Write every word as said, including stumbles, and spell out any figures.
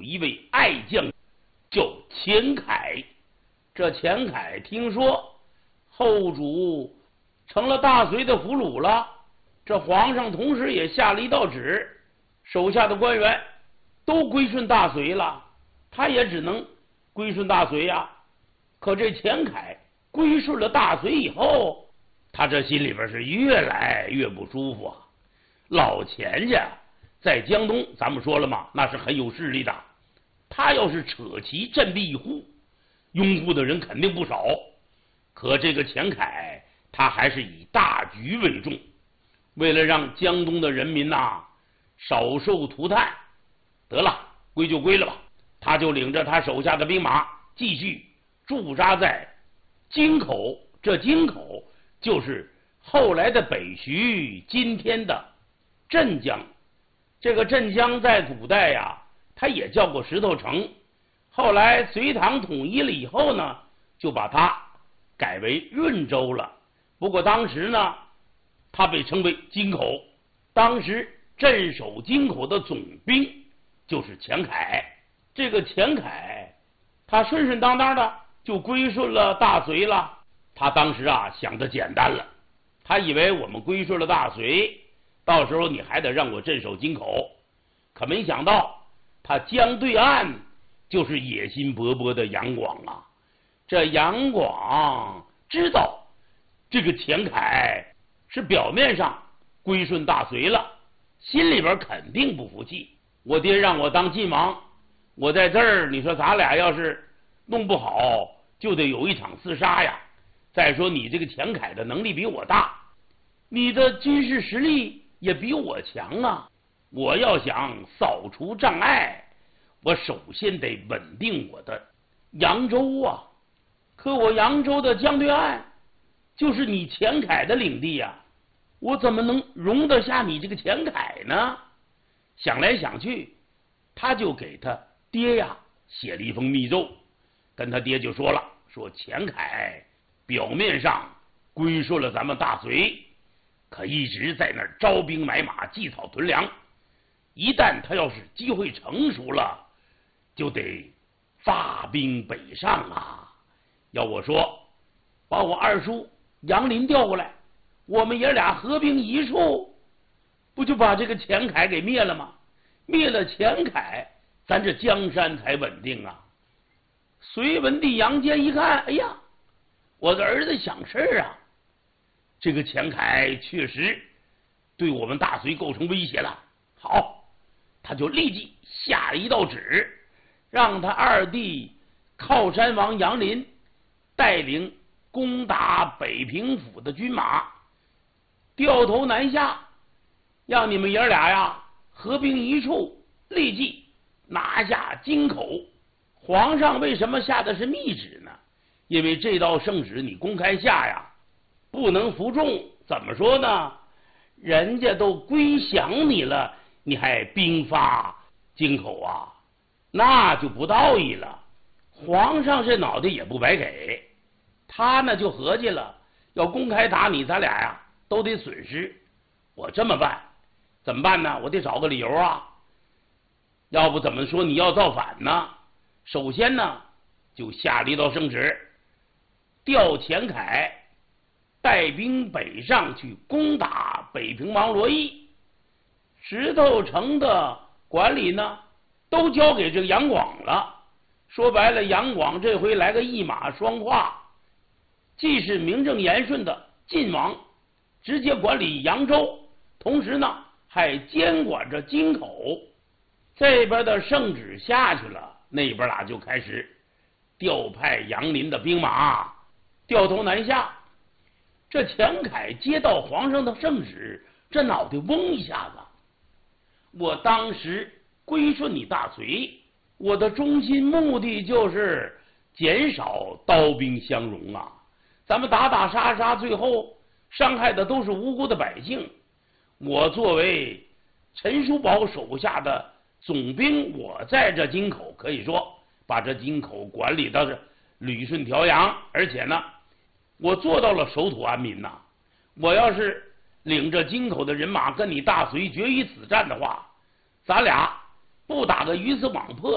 一位爱将，叫钱凯。这钱凯听说后主成了大隋的俘虏了，这皇上同时也下了一道旨，手下的官员都归顺大隋了，他也只能归顺大隋呀。可这钱凯归顺了大隋以后，他这心里边是越来越不舒服啊。老钱家在江东，咱们说了嘛，那是很有势力的，他要是扯旗振臂一呼，拥护的人肯定不少。可这个钱凯他还是以大局为重，为了让江东的人民呐、啊、少受涂炭，得了，归就归了吧，他就领着他手下的兵马继续驻扎在京口。这京口就是后来的北徐，今天的镇江。这个镇江在古代呀，它也叫过石头城，后来隋唐统一了以后呢，就把它改为润州了。不过当时呢，它被称为京口。当时镇守京口的总兵就是钱凯。这个钱凯他顺顺当当的就归顺了大隋了。他当时啊想的简单了，他以为我们归顺了大隋，到时候你还得让我镇守京口。可没想到他江对岸就是野心勃勃的杨广啊。这杨广知道这个钱凯是表面上归顺大隋了，心里边肯定不服气。我爹让我当晋王，我在这儿，你说咱俩要是弄不好，就得有一场厮杀呀。再说你这个钱凯的能力比我大，你的军事实力也比我强啊。我要想扫除障碍，我首先得稳定我的扬州啊。可我扬州的江对岸就是你钱凯的领地啊，我怎么能容得下你这个钱凯呢？想来想去，他就给他爹呀写了一封密奏，跟他爹就说了，说钱凯表面上归顺了咱们大隋，可一直在那儿招兵买马，积草屯粮，一旦他要是机会成熟了，就得发兵北上啊。要我说，把我二叔杨林调过来，我们爷俩合兵一处，不就把这个钱凯给灭了吗？灭了钱凯，咱这江山才稳定啊。隋文帝杨坚一看，哎呀，我的儿子想事儿啊，这个钱凯确实对我们大隋构成威胁了。好，他就立即下了一道旨，让他二弟靠山王杨林带领攻打北平府的军马，掉头南下，让你们爷俩呀合兵一处，立即拿下京口。皇上为什么下的是密旨呢？因为这道圣旨你公开下呀，不能服众。怎么说呢？人家都归降你了，你还兵发京口啊，那就不道义了。皇上这脑袋也不白给，他呢就合计了，要公开打你，咱俩呀都得损失。我这么办，怎么办呢？我得找个理由啊。要不怎么说你要造反呢？首先呢，就下了一道圣旨，调钱凯带兵北上去攻打北平王罗毅。石头城的管理呢，都交给这个杨广了。说白了，杨广这回来个一马双跨，既是名正言顺的晋王，直接管理扬州，同时呢还监管着京口。这边的圣旨下去了，那边俩就开始调派杨林的兵马掉头南下。这钱凯接到皇上的圣旨，这脑袋嗡一下子，我当时归顺你大隋，我的中心目的就是减少刀兵相容啊。咱们打打杀杀，最后伤害的都是无辜的百姓。我作为陈叔宝手下的总兵，我在这京口可以说把这京口管理到是捋顺调阳，而且呢我做到了守土安民呐。我要是领着京口的人马跟你大隋决一死战的话，咱俩不打个鱼死网破，